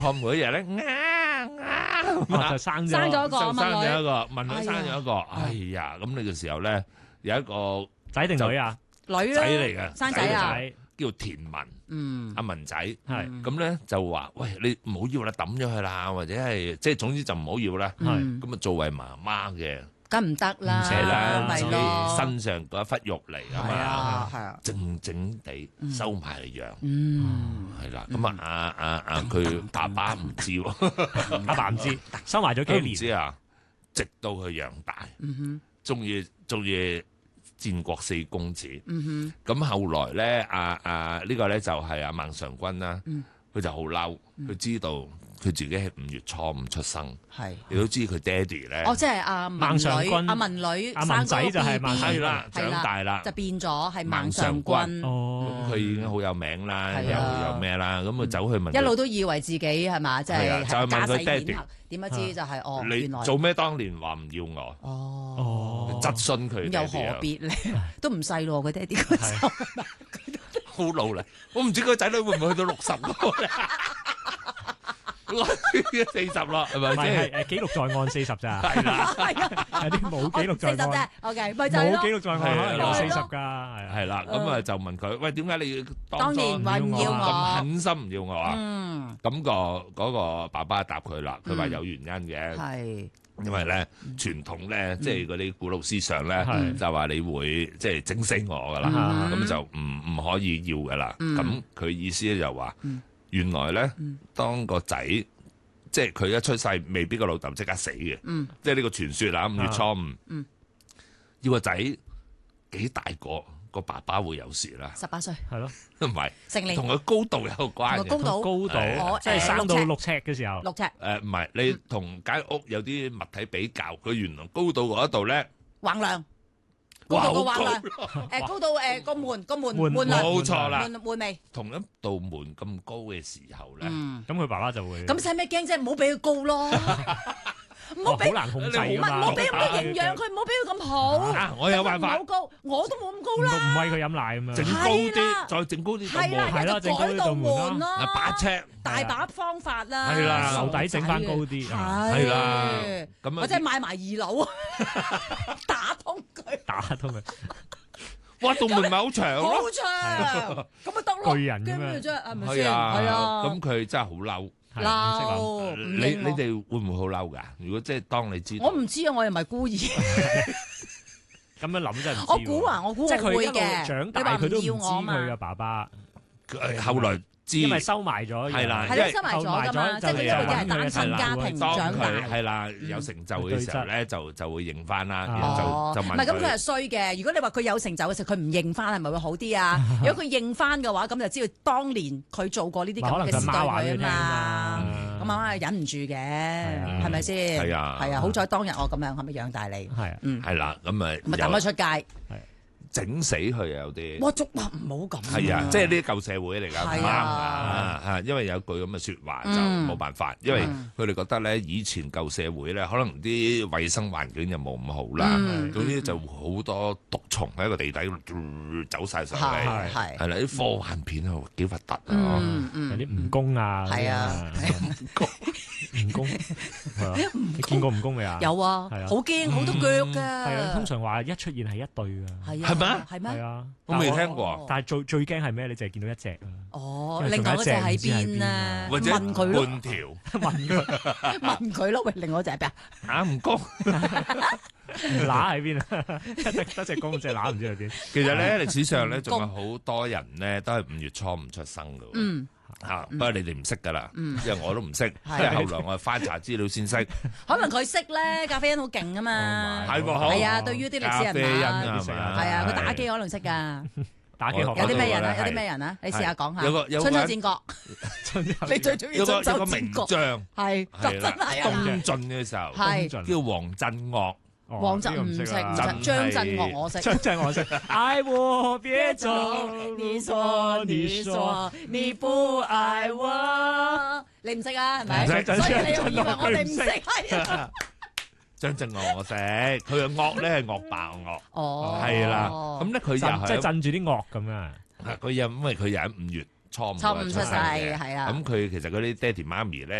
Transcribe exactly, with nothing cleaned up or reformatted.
我每日咧啊啊， 哦就生生咗咗一個啊就生咗一女， 個，問佢生咗一個，哎呀，咁呢個時候咧有一個仔定女啊？ 女啦， 仔嚟嘅， 生仔啊， 仔叫田文， 嗯阿文仔。 係咁咧就話：喂，你唔好要啦，抌咗佢啦，或者係即係總之就唔好要啦。 嗯， 咁啊，作為媽媽嘅， 梗唔得啦， 唔捨係啦， 咪自己咯， 身上嗰一忽肉嚟啊係嘛， 啊係啊， 靜靜地收埋嚟養， 嗯， 係啦。咁啊，阿阿阿佢爸爸唔知喎， 阿爸唔知，收埋咗佢唔幾年。 知啊，直到佢養大， 嗯終於終於戰國四公子。 哼，嗯咁後來咧，阿阿呢個咧就係阿孟嘗君啦， 嗯佢就好嬲，佢知道佢自己係五月初五出生。 哼，係。 你都知佢爹哋咧， 哦，即係阿文孟嘗女， 君阿文女阿文仔就係孟生嗰個 B B 係啦， 係啦長大啦就，變咗係孟嘗孟君， 哦， 咁佢已經好有名啦，又係啊又咩啦，咁佢走去問一路都以為自己係嘛，即係係啊就係問家世佢爹哋顯赫，點不知就係哦，原來你做咩當年話唔要我？ 哦， 哦， 質詢佢咁又爹哋啊， 何必咧？都唔細咯，佢爹哋嗰時候好老啦，我唔知個仔女會唔會去到六十咯，四十咯，係咪唔係先？ 係誒記錄在案四十咋， 係啦， 係啊， 有啲冇記錄在四十啫案， ，OK，咪就係咯， 冇記錄在案可能有係四咯十㗎，係啊， 係啦，咁啊就問佢，喂，點解你當年話唔要咁我， 狠心唔要我啊？ 嗯， 咁個嗰個爸爸答佢啦，佢話有原因嘅。 係， 因為咧傳統咧，即係嗰啲古老思想咧， 係就話你會即係整死我噶啦， 嗯咁就唔唔可以要噶啦。 嗯咁佢意思咧就話嗯， 原來咧嗯當個仔即係佢一出世，未必個老豆即刻死嘅， 嗯即係呢個傳說啦。五月初五嗯， 要個仔幾大個，個爸爸會有事啦， 十八歲係咯， 唔係成年同佢高度有關嘅。 同個高度高係度我即係生到誒六尺六尺嘅時候， 六尺誒唔係，你同間屋有啲物體比較，佢原來高度嗰一度咧， 橫梁， 哇高度個好高橫梁，誒高到誒個門個門門門梁冇錯啦。 門門楣， 同一道門咁高嘅時候咧， 嗯。 咁佢爸爸就會咁使咩驚啫？唔好俾佢高咯，唔好哦俾好難控制唔係㗎嘛， 唔好俾咁多營養佢，唔好俾佢咁好。 啊我有辦法唔好高，我都冇咁高唔啦。 唔餵佢飲奶咁樣， 整高係啦啲，再整高啲係啦， 道門， 係啦就改道門整啊啦， 八尺， 大把方法啦。 係啦樓底整返高啲係係啦，咁啊， 或者買埋二樓啊，打通佢， 打通佢， 哇，道門咪好長好咯， 長，咁咪得咯。 巨人咁樣驚咩啫？係咪先？ 係啊， 係啊， 咁佢真係好嬲， 係唔識諗鬧唔你應我你哋會唔會好嬲㗎？如果即係當你知道我唔知啊，我又唔係孤兒。 咁樣諗真係唔知喎我估啊，我估即係佢一路我會嘅。 長大， 你話佢都唔知要我嘛佢嘅爸爸， 佢後來知， 因為收埋咗， 係啦係咯， 因為收埋咗㗎嘛，即係佢因為佢係單親家庭當長大。 佢係啦有成就嘅時候咧，就就會認翻啦，然哦， 後就就問唔係咁，佢佢係衰嘅。如果你話佢有成就嘅時候，佢唔認翻，係咪會好啲啊？如果佢認翻嘅話，咁就知道當年佢做過呢啲可能佢咁嘅事對媽話俾佢聽佢啊嘛。 啊咁媽媽係忍唔住嘅， 啊係咪先？ 係啊係啊，好彩當日我咁樣係咪養大你？ 係啊， 嗯， 係啦，咁咪咪抌咗出街。 整死佢有啲。 哇！捉哇，唔好咁。 係啊，即係呢啲舊社會嚟㗎，唔啱係啊啊！啊，因為有句咁嘅説話就嗯冇辦法，因為佢哋覺得咧，以前舊社會咧，可能啲衞生環境就冇咁好啦， 嗯總之就好多毒蟲喺個地底度走晒上嚟， 係係係啦，啲科幻片啊幾核突啊！ 嗯嗯。 有啲蜈蚣啊， 係啊嗰啲啊，蜈蚣係啊，你見過蜈蚣未啊？ 有啊， 係啊好驚，好多腳㗎。 係啊，通常話一出現係一對㗎， 係啊， 係咩係咩？ 係啊， 我未聽過， 但係最最驚係咩？你淨係見到一隻啊， 哦， 因為另外嗰隻喺邊啊？ 啊或者問佢咯， 半條問佢問佢咯。喂，另外嗰隻係邊啊？ 啊唔公。 乸喺邊啊？一隻得隻公，隻乸唔知喺邊。 其實咧歷史上咧仲有好多人咧都係五月初五出生㗎喎。 嗯， 嚇，不過你哋唔識㗎啦，因為我都唔識，因係為後來我翻查資料先識。 可能佢識咧，咖啡因好勁啊嘛。 係喎，好係啊，對於啲歷史人咖啡因啊物， 係嘛係啊，佢打機可能識㗎。 打機學我有啲咩人啊？ 係有啲咩人啊？你試下講下。 有個有個人春秋戰國，你最中意有個春秋有個名戰國， 將係就係啦， 真係啊！ 東晉嘅時候係叫黃鎮岳， 王振唔識， 啦張振岳我識。 張振我識。愛我別走，你說你說你不愛我。 你唔識啊？係咪？ 唔識所以你又以為張我哋唔識振岳係啊？ 張鎮岳我識，佢嘅岳咧係惡霸嘅岳， 哦， 係啦，咁咧佢又震即係係震住啲樂咁啊！ 佢又因為佢又喺五月初五初五出世嘅， 係啊咁佢其實嗰啲爹哋媽咪咧。